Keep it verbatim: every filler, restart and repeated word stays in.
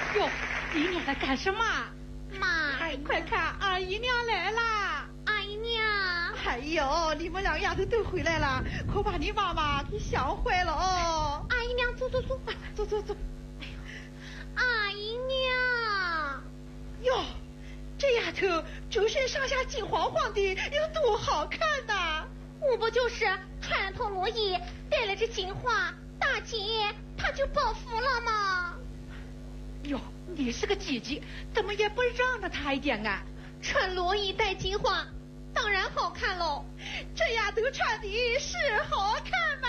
哟，姨娘在干什么？ 妈， 哎，快看，二姨娘来啦！ 二姨娘， 哎呦，你们两个丫头都回来了，可把你妈妈给想坏了哦！ 二姨娘，走走走， 走走走。 哎呦，二姨娘， 哟，这丫头周身上下金晃晃的，有多好看呐！ 我不就是穿了头罗衣，戴了这金花，大姐她就报复了吗？ 哟，你是个姐姐，怎么也不让着她一点啊？ 穿罗衣戴金花，当然好看喽。 这丫头穿的是好看吗？